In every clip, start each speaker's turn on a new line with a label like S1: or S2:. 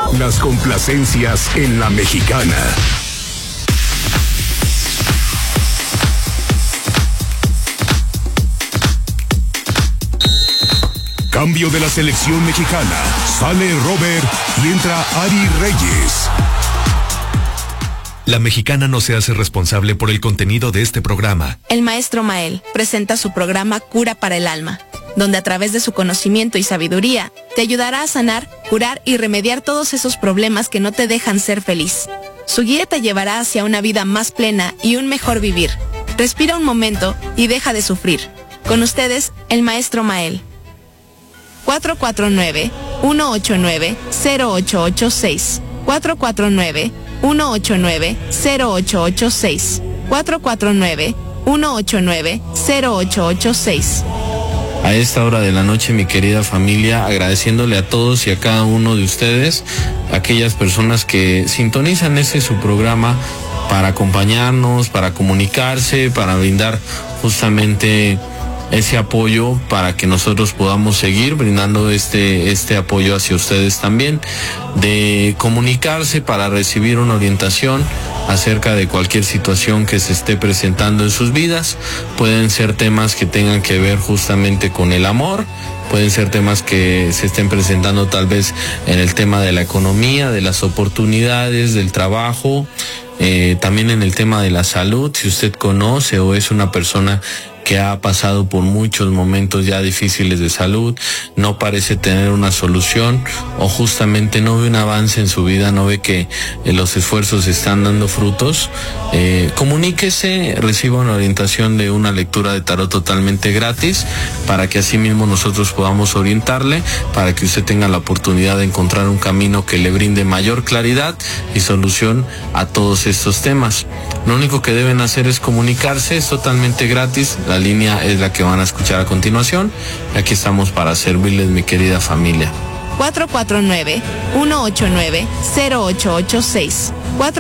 S1: Las complacencias en La Mexicana. Cambio de la selección mexicana. Sale Robert y entra Ari Reyes.
S2: La Mexicana no se hace responsable por el contenido de este programa.
S3: El maestro Mael presenta su programa Cura para el Alma, donde a través de su conocimiento y sabiduría te ayudará a sanar, curar y remediar todos esos problemas que no te dejan ser feliz. Su guía te llevará hacia una vida más plena y un mejor vivir. Respira un momento y deja de sufrir. Con ustedes, el maestro Mael. 449-189-0886. 449-189-0886. 449-189-0886.
S4: A esta hora de la noche, mi querida familia, agradeciéndole a todos y a cada uno de ustedes, aquellas personas que sintonizan su programa para acompañarnos, para comunicarse, para brindar justamente ese apoyo para que nosotros podamos seguir brindando este apoyo hacia ustedes también, de comunicarse para recibir una orientación acerca de cualquier situación que se esté presentando en sus vidas. Pueden ser temas que tengan que ver justamente con el amor, pueden ser temas que se estén presentando tal vez en el tema de la economía, de las oportunidades, del trabajo, también en el tema de la salud. Si usted conoce o es una persona que ha pasado por muchos momentos ya difíciles de salud, no parece tener una solución o justamente no ve un avance en su vida, no ve que los esfuerzos están dando frutos, comuníquese, reciba una orientación de una lectura de tarot totalmente gratis para que así mismo nosotros podamos orientarle, para que usted tenga la oportunidad de encontrar un camino que le brinde mayor claridad y solución a todos estos temas. Lo único que deben hacer es comunicarse, es totalmente gratis. La línea es la que van a escuchar a continuación. Aquí estamos para servirles, mi querida familia.
S3: 449-189-0886.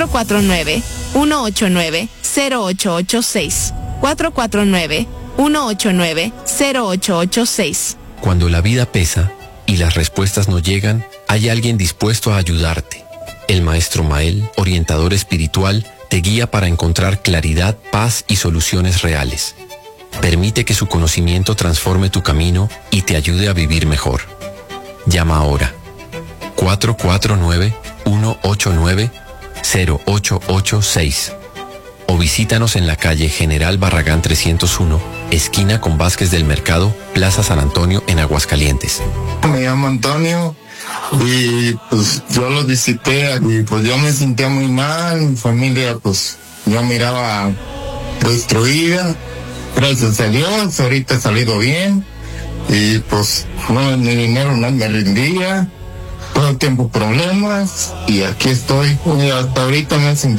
S3: 449-189-0886. 449-189-0886.
S5: Cuando la vida pesa y las respuestas no llegan, hay alguien dispuesto a ayudarte. El maestro Mael, orientador espiritual, te guía para encontrar claridad, paz y soluciones reales. Permite que su conocimiento transforme tu camino y te ayude a vivir mejor. Llama ahora. 449-189-0886. O visítanos en la calle General Barragán 301, esquina con Vázquez del Mercado, Plaza San Antonio, en Aguascalientes.
S6: Me llamo Antonio y pues yo lo visité y pues yo me sentía muy mal, mi familia pues yo miraba destruida. Gracias a Dios, ahorita he salido bien y pues no, mi dinero no me rendía, todo el tiempo problemas y aquí estoy y hasta ahorita me he sentido